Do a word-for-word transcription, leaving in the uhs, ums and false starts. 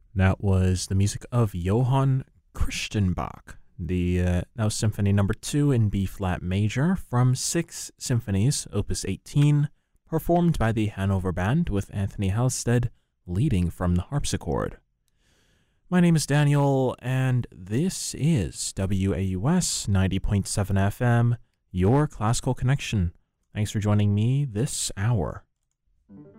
That was the music of Johann Christian Bach, the uh, now Symphony Number Two in B flat major from Six Symphonies, Opus eighteen, performed by the Hanover Band with Anthony Halstead leading from the harpsichord. My name is Daniel, and this is W A U S ninety point seven F M, your classical connection. Thanks for joining me this hour.